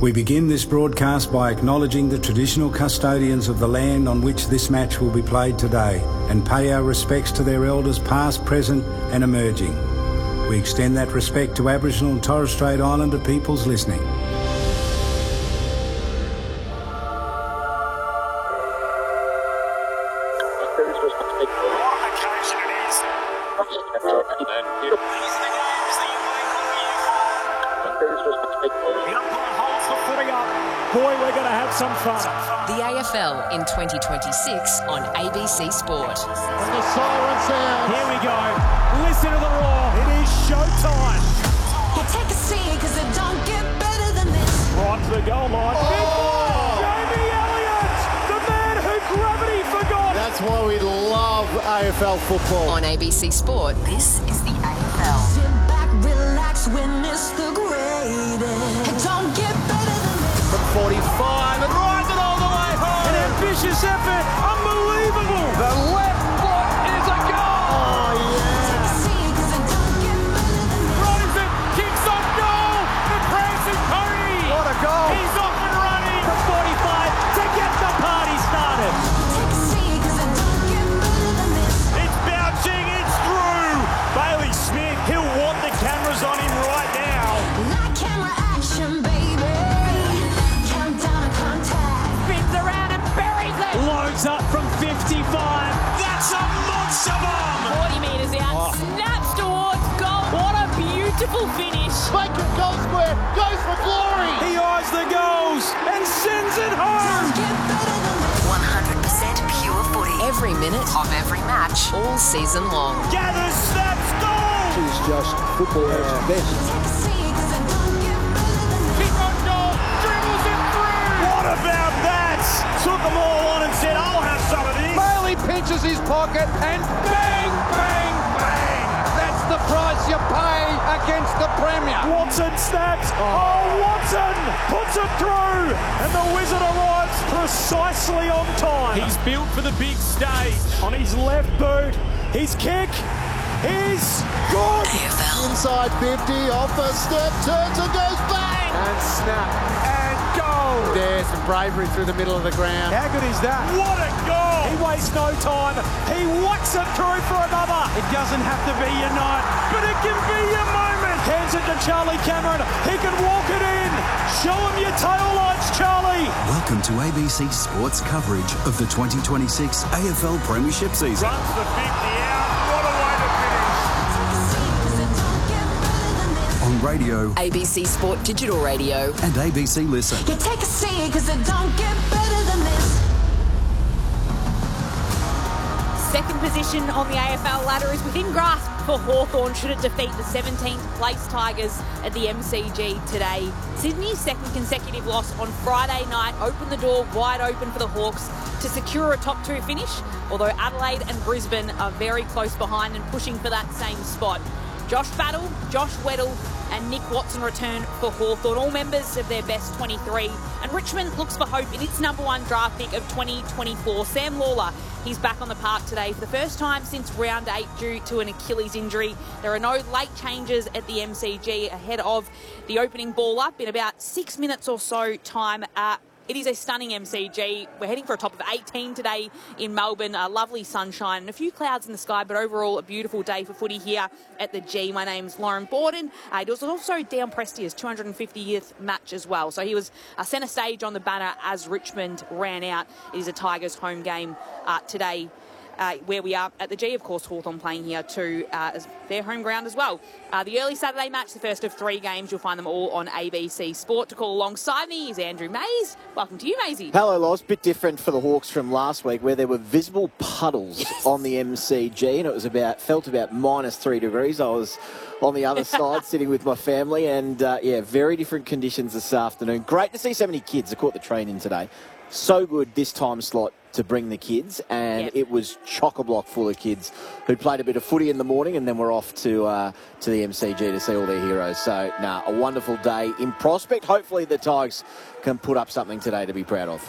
We begin this broadcast by acknowledging the traditional custodians of the land on which this match will be played today and pay our respects to their elders past, present and emerging. We extend that respect to Aboriginal and Torres Strait Islander peoples listening. Boy, we're going to have some fun. The AFL in 2026 on ABC Sport. And the siren sound. Here we go. Listen to the roar. It is showtime. You take a seat because it don't get better than this. Right to the goal line. Big ball. Jamie Elliott, the man who gravity forgot. That's why we love AFL football. On ABC Sport, this is the AFL. Sit back, relax, witness the greatest. It don't get better than this. From 45 and rides it all the way home. An ambitious effort. Unbelievable. The left foot is a goal. Oh, yeah. Take a seat because it don't get better than this. Rosen kicks on goal. The prancing pony. What a goal. He's off and running from 45 to get the party started. Take a seat because it don't get better than this. It's bouncing. It's through. Bailey Smith. He'll want the cameras on him right now. Not camera action, baby. Countdown to contact. Spins around and buries it. Loads up from 55. That's a monster bomb. 40 metres out, snaps towards goal. What a beautiful finish. Bacon goal square goes for glory. He eyes the goals and sends it home. Don't get better than this. 100% pure footy. Every minute of every match, all season long. Gathers, snaps, goal. It's just football at its best. Take a seat because it don't get better than this. Kick on goal, dribbles it through. What about that? Took them all on and said, I'll have some of this. Bailey pinches his pocket and bang, bang, bang. That's the price you pay against the Premier. Watson snaps. Oh, Watson puts it through. And the Wizard arrives precisely on time. He's built for the big stage. On his left boot, his kick is good. AFL. Inside 50, off a step, turns and goes bang. And snap. And goal. There's some bravery through the middle of the ground. How good is that? What a goal. He wastes no time. He whacks it through for another. It doesn't have to be your night, but it can be your moment. Hands it to Charlie Cameron. He can walk it in. Show him your tail lights, Charlie. Welcome to ABC Sports coverage of the 2026 AFL Premiership season. Runs the 50 out. What a way to finish. Take a seat because it don't get better than this. On radio ABC Sport Digital Radio. and ABC Listen. You take a seat because it don't get better than this. Second position on the AFL ladder is within grasp for Hawthorn should it defeat the 17th place Tigers at the MCG today. Sydney's second consecutive loss on Friday night opened the door wide open for the Hawks to secure a top two finish, although Adelaide and Brisbane are very close behind and pushing for that same spot. Josh Battle, Josh Weddle and Nick Watson return for Hawthorn, all members of their best 23. And Richmond looks for hope in its number one draft pick of 2024, Sam Lawler. He's back on the park today for the first time since round 8 due to an Achilles injury. There are no late changes at the MCG ahead of the opening ball up in about 6 minutes or so time. It is a stunning MCG. We're heading for a top of 18 today in Melbourne. Lovely sunshine and a few clouds in the sky, but overall a beautiful day for footy here at the G. My name's Lauren Borden. It was also Dion Prestia's 250th match as well. So he was centre stage on the banner as Richmond ran out. It is a Tigers home game today. Where we are at the G, of course, Hawthorn playing here too as their home ground as well. The early Saturday match, the first of 3 games, you'll find them all on ABC Sport. To call alongside me is Andrew Mays. Welcome to you, Maysy. Hello, Loz. Bit different for the Hawks from last week, where there were visible puddles on the MCG, and it was felt about -3 degrees. I was on the other side sitting with my family, and very different conditions this afternoon. Great to see so many kids. I caught the train in today. So good this time slot to bring the kids, and it was chock-a-block full of kids who played a bit of footy in the morning and then were off to the MCG to see all their heroes. So, a wonderful day in prospect. Hopefully the Tigers can put up something today to be proud of.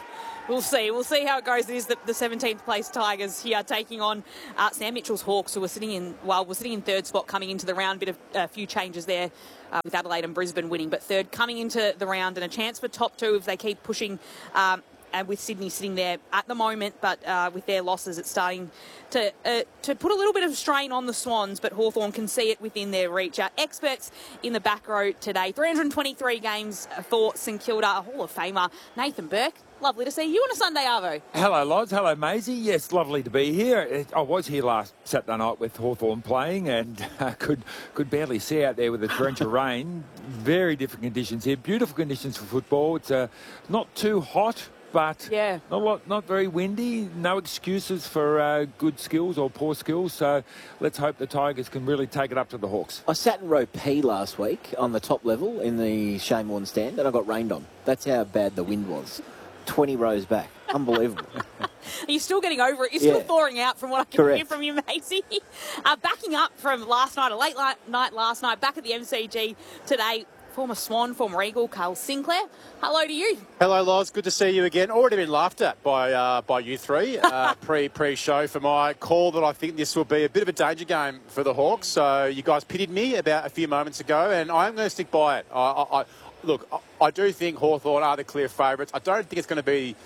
We'll see. We'll see how it goes. It is the 17th place Tigers here taking on Sam Mitchell's Hawks, who were sitting in third spot coming into the round. A few changes there with Adelaide and Brisbane winning, but third coming into the round, and a chance for top two if they keep pushing. And with Sydney sitting there at the moment, but with their losses, it's starting to put a little bit of strain on the Swans, but Hawthorn can see it within their reach. Our experts in the back row today, 323 games for St Kilda, a Hall of Famer, Nathan Burke. Lovely to see you on a Sunday, Arvo. Hello, Lods. Hello, Maisie. Yes, lovely to be here. I was here last Saturday night with Hawthorn playing and could barely see out there with a torrential rain. Very different conditions here. Beautiful conditions for football. It's not too hot, but not very windy. No excuses for good skills or poor skills. So let's hope the Tigers can really take it up to the Hawks. I sat in row P last week on the top level in the Shane Warne stand, and I got rained on. That's how bad the wind was. 20 rows back. Unbelievable. Are you still getting over it? You're still thawing out from what I can hear from you, Maisie. Backing up from last night, a late night last night, back at the MCG today, former Swan, former Eagle, Carl Sinclair. Hello to you. Hello, Loz. Good to see you again. Already been laughed at by you three pre-show for my call that I think this will be a bit of a danger game for the Hawks. So you guys pitied me about a few moments ago, and I'm going to stick by it. Look, I do think Hawthorn are the clear favourites. I don't think it's going to be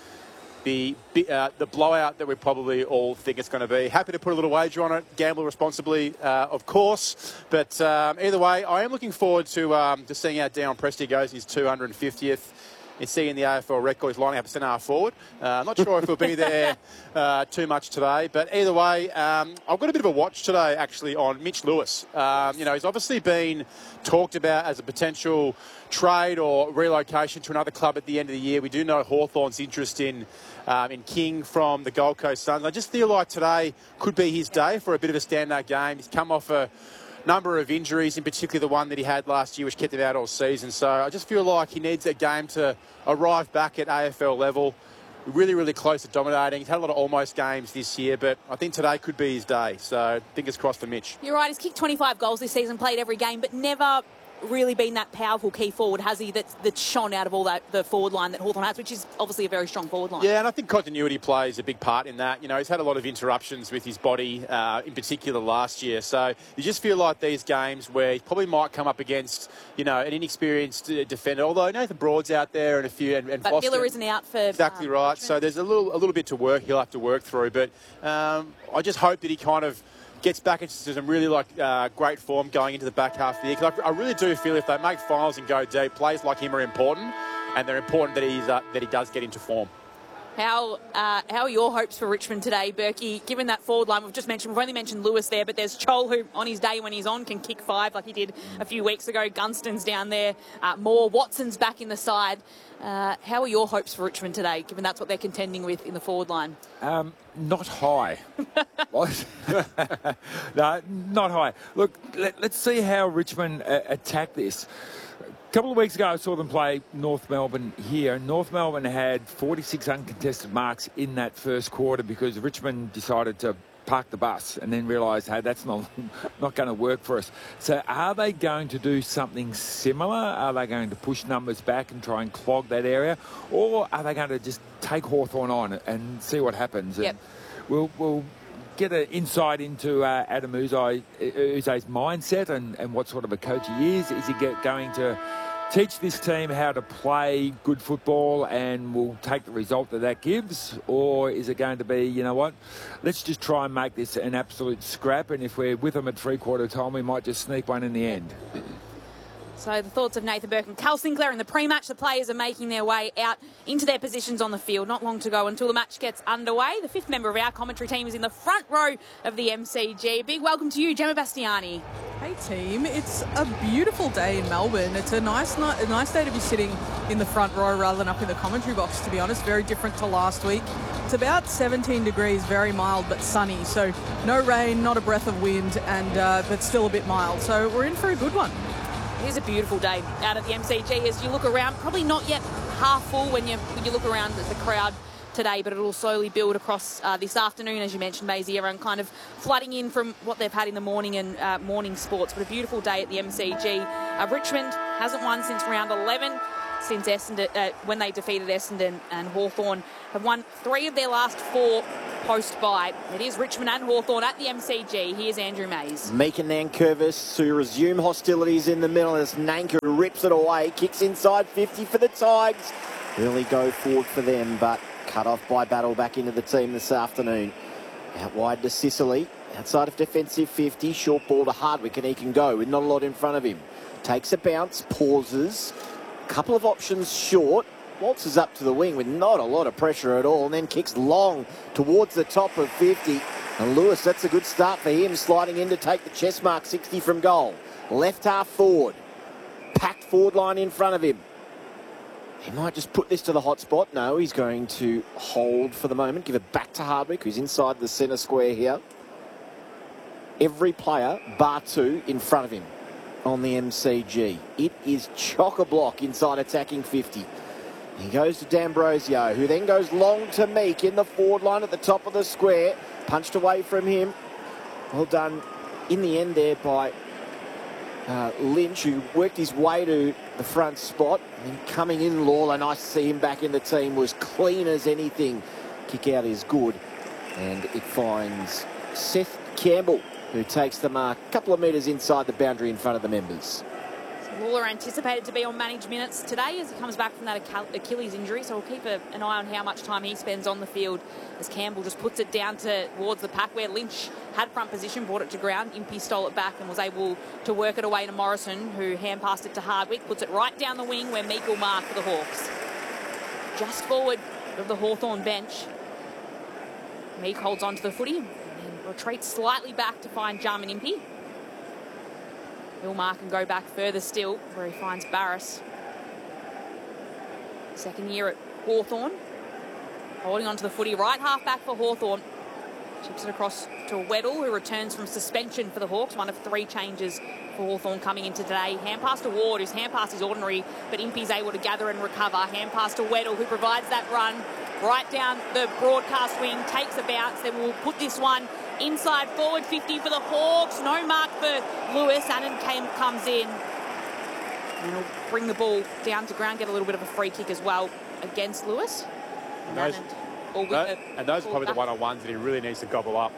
the blowout that we probably all think it's going to be. Happy to put a little wager on it. Gamble responsibly, of course. But either way, I am looking forward to seeing how Dion Prestia goes in his 250th. And seeing the AFL record, he's lining up a centre forward. Not sure if he'll be there too much today. But either way, I've got a bit of a watch today, actually, on Mitch Lewis. He's obviously been talked about as a potential trade or relocation to another club at the end of the year. We do know Hawthorn's interest in King from the Gold Coast Suns. I just feel like today could be his day for a bit of a standout game. He's come off a number of injuries, in particular the one that he had last year, which kept him out all season. So I just feel like he needs a game to arrive back at AFL level. Really, really close to dominating. He's had a lot of almost games this year, but I think today could be his day. So fingers crossed for Mitch. You're right. He's kicked 25 goals this season, played every game, but never really been that powerful key forward, has he, that's shone out of all the forward line that Hawthorn has, which is obviously a very strong forward line. Yeah, and I think continuity plays a big part in that. He's had a lot of interruptions with his body, in particular last year. So you just feel like these games where he probably might come up against, an inexperienced defender, although Nathan Broad's out there and a few, and but Foster. Miller isn't out for... Exactly right. So there's a little bit to work. He'll have to work through. But I just hope that he kind of gets back into some really great form going into the back half of the year. Because I really do feel if they make finals and go deep, players like him are important, and they're important that he does get into form. How are your hopes for Richmond today, Berkey? Given that forward line, we've only mentioned Lewis there, but there's Chol, who on his day when he's on can kick 5 like he did a few weeks ago. Gunston's down there. Moore, Watson's back in the side. How are your hopes for Richmond today, given that's what they're contending with in the forward line? Not high. No, not high. Look, let's see how Richmond attack this. A couple of weeks ago, I saw them play North Melbourne here. North Melbourne had 46 uncontested marks in that first quarter because Richmond decided to park the bus and then realised, hey, that's not going to work for us. So are they going to do something similar? Are they going to push numbers back and try and clog that area? Or are they going to just take Hawthorn on and see what happens? Yep. And we'll get an insight into Adam Uze's mindset and what sort of a coach he is. Is he going to teach this team how to play good football and will take the result that gives? Or is it going to be, let's just try and make this an absolute scrap, and if we're with them at three-quarter time, we might just sneak one in the end? So the thoughts of Nathan Burke and Carl Sinclair in the pre-match. The players are making their way out into their positions on the field. Not long to go until the match gets underway. The fifth member of our commentary team is in the front row of the MCG. Big welcome to you, Gemma Bastiani. Hey team, it's a beautiful day in Melbourne. It's a nice day to be sitting in the front row rather than up in the commentary box, to be honest. Very different to last week. It's about 17 degrees, very mild but sunny. So no rain, not a breath of wind, and but still a bit mild. So we're in for a good one. It is a beautiful day out at the MCG as you look around. Probably not yet half full when you look around at the crowd today, but it'll slowly build across this afternoon. As you mentioned, Maisie, everyone kind of flooding in from what they've had in the morning and morning sports. But a beautiful day at the MCG. Richmond hasn't won since round 11. Since Essendon, when they defeated Essendon, and Hawthorn have won 3 of their last 4 post-bye. It is Richmond and Hawthorn at the MCG. Here's Andrew Mays. Meek and Nankervis to resume hostilities in the middle as Nanker rips it away, kicks inside 50 for the Tigers. Early go forward for them, but cut off by Battle back into the team this afternoon. Out wide to Sicily, outside of defensive 50, short ball to Hardwick, and he can go with not a lot in front of him. Takes a bounce, pauses. Couple of options short, waltzes up to the wing with not a lot of pressure at all, and then kicks long towards the top of 50. And Lewis, that's a good start for him, sliding in to take the chest mark 60 from goal. Left half forward, packed forward line in front of him. He might just put this to the hot spot. No, he's going to hold for the moment, give it back to Hardwick, who's inside the centre square here. Every player, bar 2, in front of him on the MCG. It is chock-a-block inside attacking 50. He goes to D'Ambrosio, who then goes long to Meek in the forward line at the top of the square. Punched away from him. Well done in the end there by Lynch, who worked his way to the front spot. And then coming in, Lawler, nice to see him back in the team, was clean as anything. Kick out is good. And it finds Seth Campbell, who takes the mark a couple of metres inside the boundary in front of the members. So Lawler anticipated to be on managed minutes today as he comes back from that Achilles injury, so we'll keep an eye on how much time he spends on the field as Campbell just puts it down towards the pack where Lynch had front position, brought it to ground. Impey stole it back and was able to work it away to Morrison, who hand-passed it to Hardwick, puts it right down the wing where Meek will mark for the Hawks. Just forward of the Hawthorn bench. Meek holds on to the footy. Retreats slightly back to find Jarman Impey. He'll mark and go back further still where he finds Barras. Second year at Hawthorn. Holding onto the footy, right half back for Hawthorn. Chips it across to Weddle, who returns from suspension for the Hawks. One of 3 changes for Hawthorn coming into today. Hand pass to Ward, whose hand pass is ordinary, but Impey's able to gather and recover. Hand pass to Weddle, who provides that run right down the broadcast wing, takes a bounce. Then we'll put this one inside forward 50 for the Hawks. No mark for Lewis. Annan comes in. And he'll bring the ball down to ground, get a little bit of a free kick as well against Lewis. And those are probably the one-on-ones that he really needs to gobble up.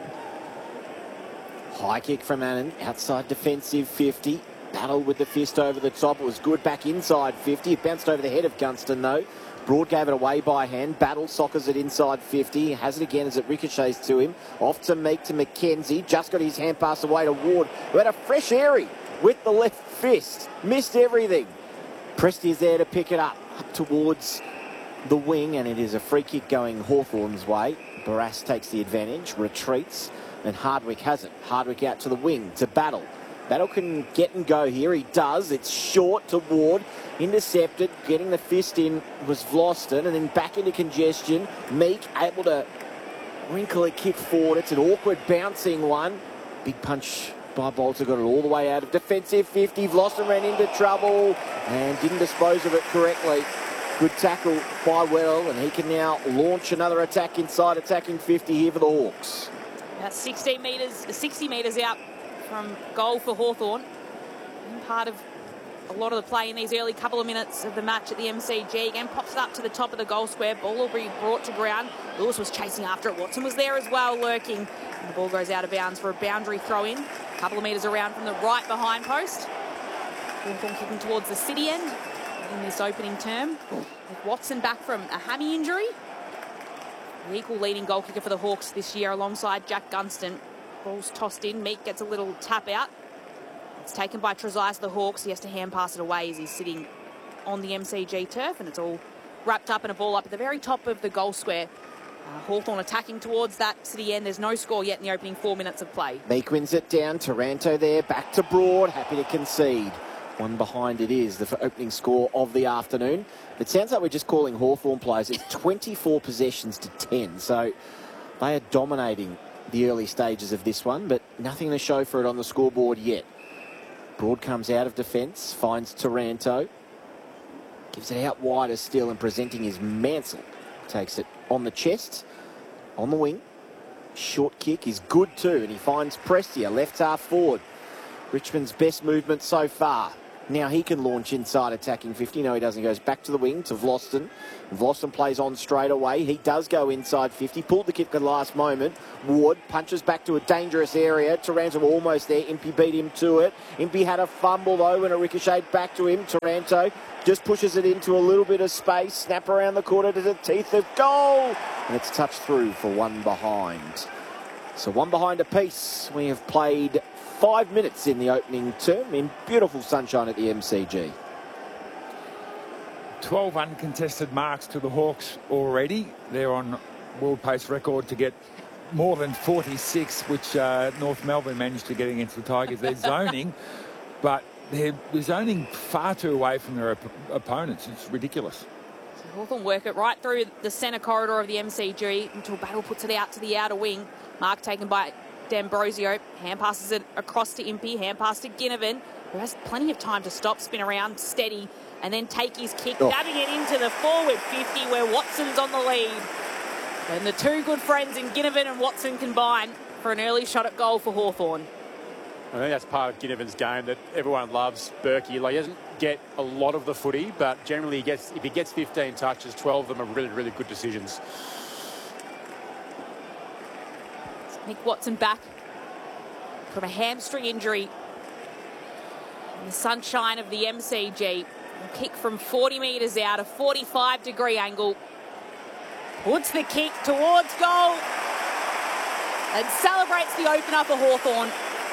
High kick from Annan, outside defensive 50. Battle with the fist over the top. It was good back inside 50. It bounced over the head of Gunston though. Broad gave it away by hand. Battle soccers it inside 50. He has it again as it ricochets to him. Off to Meek to McKenzie. Just got his hand pass away to Ward, who had a fresh airy with the left fist. Missed everything. Presti is there to pick it up towards the wing, and it is a free kick going Hawthorn's way. Barras takes the advantage, retreats, and Hardwick has it. Hardwick out to the wing to Battle. Battle can get and go here. He does. It's short to Ward. Intercepted. Getting the fist in was Vlosten, and then back into congestion. Meek able to wrinkle a kick forward. It's an awkward bouncing one. Big punch by Bolter. Got it all the way out of defensive 50. Vlosten ran into trouble and didn't dispose of it correctly. Good tackle by Well, and he can now launch another attack inside attacking 50 here for the Hawks. About 60 metres out from goal for Hawthorn. Part of a lot of the play in these early couple of minutes of the match at the MCG. Again, pops it up to the top of the goal square. Ball will be brought to ground. Lewis was chasing after it. Watson was there as well, lurking. And the ball goes out of bounds for a boundary throw-in. A couple of metres around from the right behind post. Hawthorn kicking towards the city end in this opening term. With Watson back from a hammy injury. The equal leading goal kicker for the Hawks this year alongside Jack Gunston. Ball's tossed in. Meek gets a little tap out. It's taken by Trezise, the Hawks. He has to hand pass it away as he's sitting on the MCG turf, and it's all wrapped up in a ball up at the very top of the goal square. Hawthorn attacking towards that city end. There's no score yet in the opening 4 minutes of play. Meek wins it down. Taranto there, back to Broad, happy to concede. One behind it is the opening score of the afternoon. It sounds like we're just calling Hawthorn players. It's 24 possessions to 10, so they are dominating the early stages of this one, but nothing to show for it on the scoreboard yet. Broad comes out of defence, finds Taranto. Gives it out wider still and presenting is Mansell. Takes it on the chest, on the wing. Short kick is good too, and he finds Prestia, left half forward. Richmond's best movement so far. Now he can launch inside attacking 50. No, he doesn't. He goes back to the wing to Vlosten. Vlosten plays on straight away. He does go inside 50. Pulled the kick at the last moment. Ward punches back to a dangerous area. Taranto almost there. Impey beat him to it. Impey had a fumble though and it ricocheted back to him. Taranto just pushes it into a little bit of space. Snap around the corner to the teeth of goal. And it's touched through for one behind. So one behind apiece. We have played 5 minutes in the opening term in beautiful sunshine at the MCG. 12 uncontested marks to the Hawks already. They're on world pace record to get more than 46, which North Melbourne managed to get against the Tigers. They're zoning, but they're zoning far too away from their opponents. It's ridiculous. So Hawthorn work it right through the centre corridor of the MCG until Battle puts it out to the outer wing. Mark taken by D'Ambrosio, hand passes it across to Impey, hand pass to Ginnivan, who has plenty of time to stop, spin around, steady, and then take his kick, dabbing it into the forward 50 where Watson's on the lead. And the two good friends in Ginnivan and Watson combine for an early shot at goal for Hawthorn. I think that's part of Ginnivan's game that everyone loves. Berkey, like, he doesn't get a lot of the footy, but generally if he gets 15 touches, 12 of them are really, really good decisions. Nick Watson back from a hamstring injury in the sunshine of the MCG. A kick from 40 metres out, a 45-degree angle. Puts the kick towards goal and celebrates the opener for Hawthorn.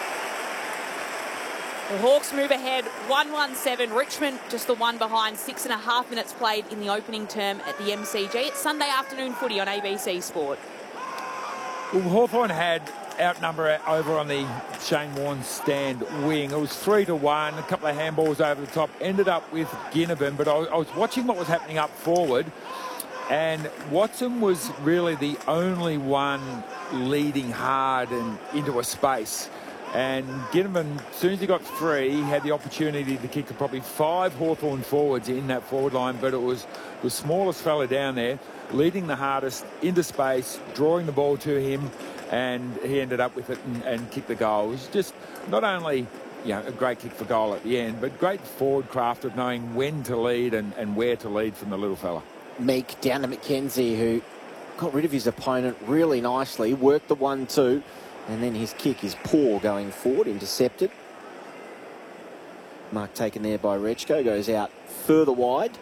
The Hawks move ahead 1-1-7. Richmond just the one behind. 6.5 minutes played in the opening term at the MCG. It's Sunday afternoon footy on ABC Sport. Well, Hawthorn had outnumber over on the Shane Warne stand wing. It was 3-1, a couple of handballs over the top. Ended up with Ginnivan, but I was watching what was happening up forward, and Watson was really the only one leading hard and into a space. And Ginnivan, as soon as he got free, he had the opportunity to kick to probably 5 Hawthorn forwards in that forward line, but it was the smallest fella down there, leading the hardest into space, drawing the ball to him, and he ended up with it and kicked the goal. It was just not only a great kick for goal at the end, but great forward craft of knowing when to lead and where to lead from the little fella. Meek down to McKenzie, who got rid of his opponent really nicely, worked the 1-2, and then his kick is poor going forward, intercepted. Mark taken there by Rechko, goes out further wide.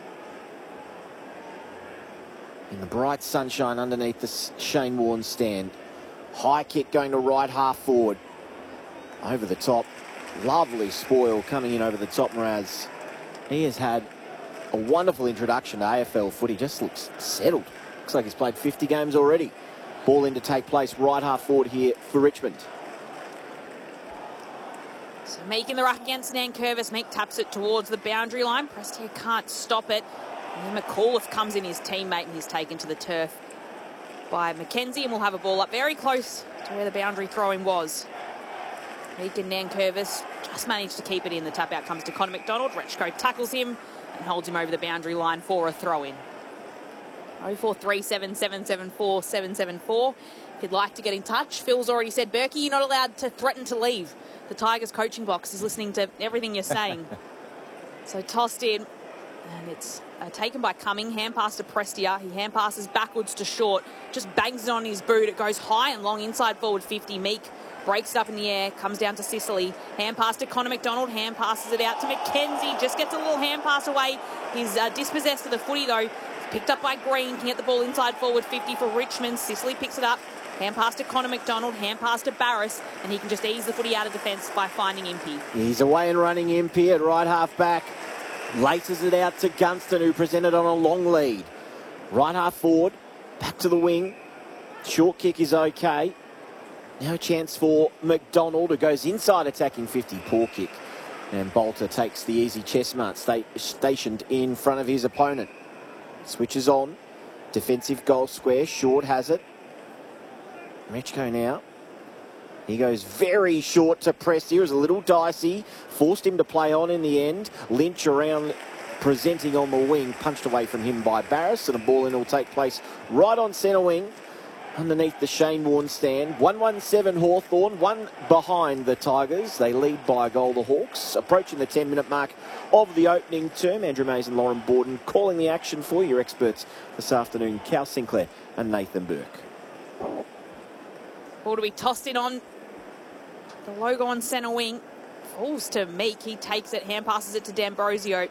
In the bright sunshine underneath the Shane Warne stand. High kick going to right half forward. Over the top. Lovely spoil coming in over the top, Mraz. He has had a wonderful introduction to AFL footy. Just looks settled. Looks like he's played 50 games already. Ball in to take place right half forward here for Richmond. So Meek in the ruck against Nankervis. Meek taps it towards the boundary line. Prestia can't stop it. And then McAuliffe comes in, his teammate, and he's taken to the turf by McKenzie, and we'll have a ball up very close to where the boundary throwing was. Meek and Nankervis just managed to keep it in. The tap out comes to Connor McDonald. Rechko tackles him and holds him over the boundary line for a throw-in. 0437 774 774. If you'd like to get in touch, Phil's already said, Berkey, you're not allowed to threaten to leave. The Tigers coaching box. He's listening to everything you're saying. So tossed in, and it's taken by Cumming. Hand pass to Prestia. He hand passes backwards to Short. Just bangs it on his boot. It goes high and long inside forward 50. Meek breaks it up in the air. Comes down to Sicily. Hand pass to Connor McDonald. Hand passes it out to McKenzie. Just gets a little hand pass away. He's dispossessed of the footy though. Picked up by Green. Can get the ball inside forward 50 for Richmond. Sicily picks it up. Hand pass to Connor McDonald. Hand pass to Barris. And he can just ease the footy out of defence by finding Impey. He's away and running Impey at right half back. Laces it out to Gunston, who presented on a long lead. Right half forward. Back to the wing. Short kick is okay. Now a chance for McDonald, who goes inside attacking 50. Poor kick. And Bolter takes the easy chestnut stationed in front of his opponent. Switches on. Defensive goal square. Short has it. Rechko now. He goes very short to Prestia. It was a little dicey. Forced him to play on in the end. Lynch around presenting on the wing, punched away from him by Barris, and a ball in will take place right on centre wing underneath the Shane Warne stand. 1-1-7 Hawthorn, one behind the Tigers. They lead by a goal, the Hawks. Approaching the 10-minute mark of the opening term. Andrew Mays and Lauren Borden calling the action for your experts this afternoon, Cal Sinclair and Nathan Burke. Ball to be tossed in on the logo on centre wing. Falls to Meek. He takes it, hand passes it to D'Ambrosio.